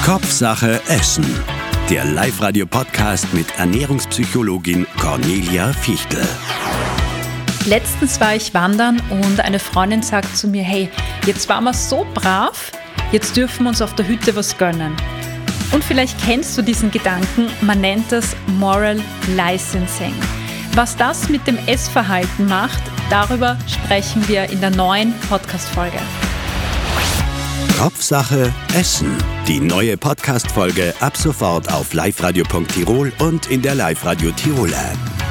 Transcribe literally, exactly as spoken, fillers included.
Kopfsache Essen. Der Live-Radio-Podcast mit Ernährungspsychologin Cornelia Fichtel. Letztens war ich wandern und eine Freundin sagt zu mir, hey, jetzt waren wir so brav, jetzt dürfen wir uns auf der Hütte was gönnen. Und vielleicht kennst du diesen Gedanken, man nennt das Moral Licensing. Was das mit dem Essverhalten macht, darüber sprechen wir in der neuen Podcast-Folge. Kopfsache Essen. Die neue Podcast-Folge ab sofort auf liveradio punkt tirol und in der Live-Radio Tirol App.